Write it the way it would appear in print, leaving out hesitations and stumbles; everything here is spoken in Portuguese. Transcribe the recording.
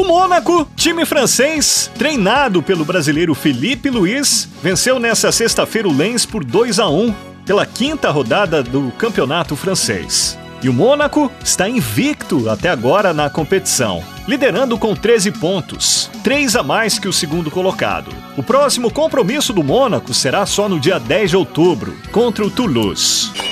O Mônaco, time francês, treinado pelo brasileiro Filipe Luiz, venceu nesta sexta-feira o Lens por 2-1 pela quinta rodada do campeonato francês. E o Mônaco está invicto até agora na competição, liderando com 13 pontos, 3 a mais que o segundo colocado. O próximo compromisso do Mônaco será só no dia 10 de outubro, contra o Toulouse.